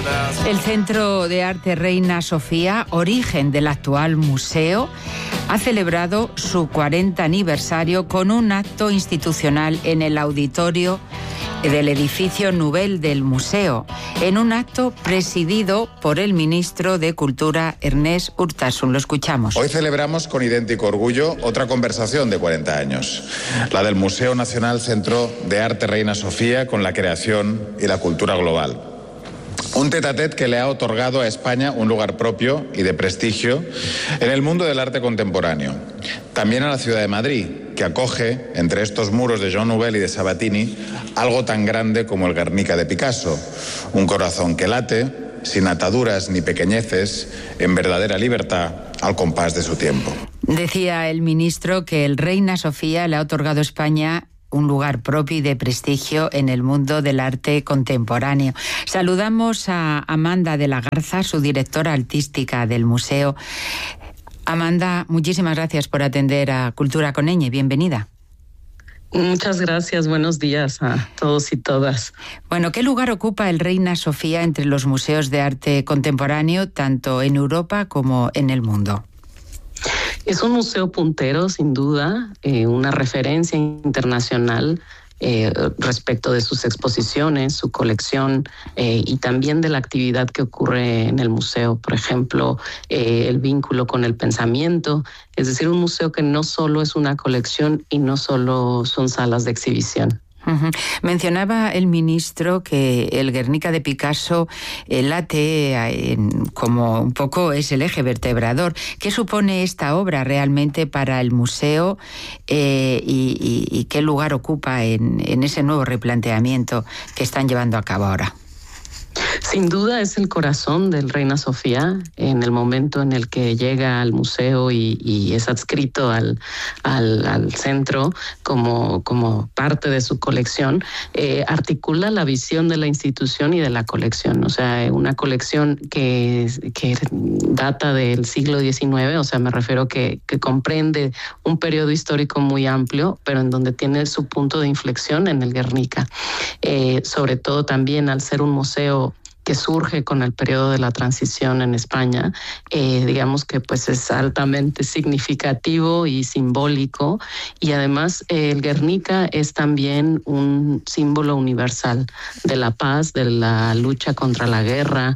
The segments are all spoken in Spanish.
El Centro de Arte Reina Sofía, origen del actual museo, ha celebrado su 40 aniversario con un acto institucional en el auditorio del edificio Nubel del museo, en un acto presidido por el ministro de Cultura, Ernest Urtasun. Lo escuchamos. Hoy celebramos con idéntico orgullo otra conversación de 40 años, la del Museo Nacional Centro de Arte Reina Sofía con la creación y la cultura global. Un tête-à-tête que le ha otorgado a España un lugar propio y de prestigio en el mundo del arte contemporáneo. También a la ciudad de Madrid, que acoge, entre estos muros de Jean Nouvel y de Sabatini, algo tan grande como el Guernica de Picasso. Un corazón que late, sin ataduras ni pequeñeces, en verdadera libertad, al compás de su tiempo. Decía el ministro que el Reina Sofía le ha otorgado a España un lugar propio y de prestigio en el mundo del arte contemporáneo. Saludamos a Amanda de la Garza, su directora artística del museo. Amanda, muchísimas gracias por atender a Cultura con Ñ. Bienvenida. Muchas gracias. Buenos días a todos y todas. Bueno, ¿qué lugar ocupa el Reina Sofía entre los museos de arte contemporáneo, tanto en Europa como en el mundo? Es un museo puntero, sin duda, una referencia internacional respecto de sus exposiciones, su colección y también de la actividad que ocurre en el museo. Por ejemplo, el vínculo con el pensamiento, es decir, un museo que no solo es una colección y no solo son salas de exhibición. Mencionaba el ministro que el Guernica de Picasso late como un poco es el eje vertebrador. ¿Qué supone esta obra realmente para el museo y qué lugar ocupa en ese nuevo replanteamiento que están llevando a cabo ahora? Sin duda es el corazón del Reina Sofía en el momento en el que llega al museo y es adscrito al centro como parte de su colección. Articula la visión de la institución y de la colección, o sea, una colección que data del siglo XIX, o sea, me refiero que comprende un periodo histórico muy amplio, pero en donde tiene su punto de inflexión en el Guernica. Sobre todo también al ser un museo que surge con el periodo de la transición en España, digamos que pues es altamente significativo y simbólico, y además el Guernica es también un símbolo universal de la paz, de la lucha contra la guerra,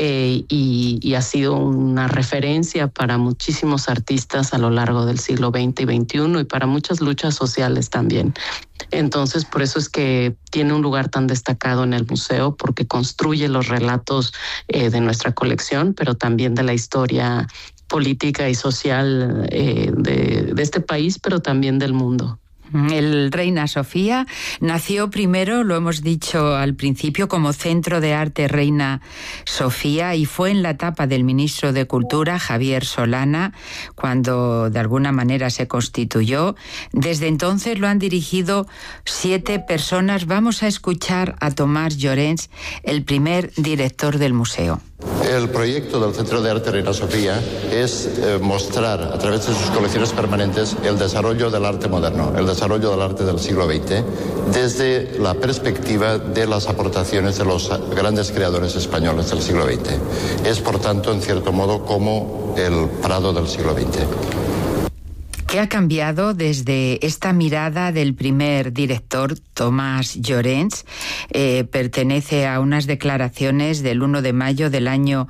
y ha sido una referencia para muchísimos artistas a lo largo del siglo XX y XXI y para muchas luchas sociales también. Entonces, por eso es que tiene un lugar tan destacado en el museo, porque construye los relatos de nuestra colección, pero también de la historia política y social de este país, pero también del mundo. El Reina Sofía nació primero, lo hemos dicho al principio, como Centro de Arte Reina Sofía, y fue en la etapa del ministro de Cultura, Javier Solana, cuando de alguna manera se constituyó. Desde entonces lo han dirigido 7 personas. Vamos a escuchar a Tomás Llorens, el primer director del museo. El proyecto del Centro de Arte Reina Sofía es mostrar a través de sus colecciones permanentes el desarrollo del arte moderno, el desarrollo del arte del siglo XX, desde la perspectiva de las aportaciones de los grandes creadores españoles del siglo XX. Es, por tanto, en cierto modo, como el Prado del siglo XX. ¿Qué ha cambiado desde esta mirada del primer director, Tomás Llorens? Pertenece a unas declaraciones del 1 de mayo del año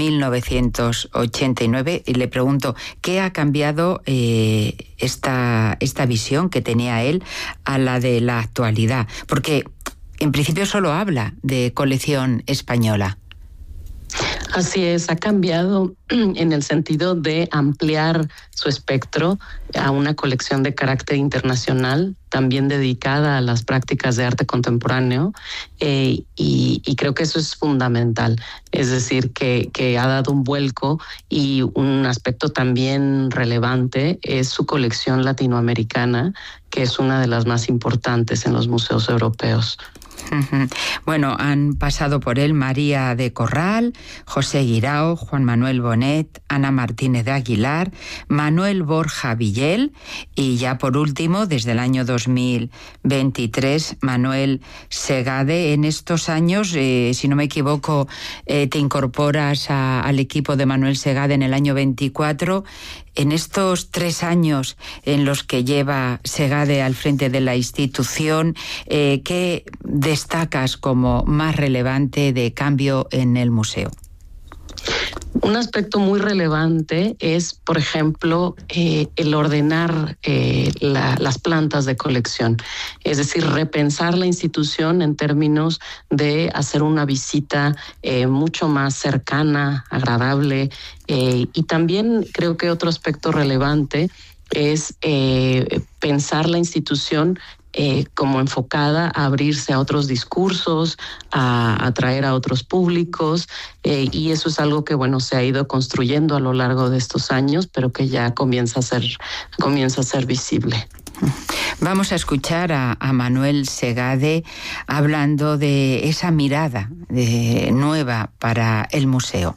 1989 y le pregunto, ¿qué ha cambiado esta visión que tenía él a la de la actualidad? Porque en principio solo habla de colección española. Así es, ha cambiado en el sentido de ampliar su espectro a una colección de carácter internacional, también dedicada a las prácticas de arte contemporáneo, y creo que eso es fundamental. Es decir, que ha dado un vuelco, y un aspecto también relevante es su colección latinoamericana, que es una de las más importantes en los museos europeos. Bueno, han pasado por él María de Corral, José Guirao, Juan Manuel Bonet, Ana Martínez de Aguilar, Manuel Borja Villel y ya por último, desde el año 2023, Manuel Segade. En estos años, si no me equivoco, te incorporas al equipo de Manuel Segade en el año 24. En estos 3 años en los que lleva Segade al frente de la institución, ¿qué destacas como más relevante de cambio en el museo? Un aspecto muy relevante es, por ejemplo, el ordenar las plantas de colección, es decir, repensar la institución en términos de hacer una visita mucho más cercana, agradable, y también creo que otro aspecto relevante es pensar la institución como enfocada a abrirse a otros discursos, a atraer a otros públicos, y eso es algo que, bueno, se ha ido construyendo a lo largo de estos años, pero que ya comienza a ser visible. Vamos a escuchar a Manuel Segade hablando de esa mirada nueva para el museo.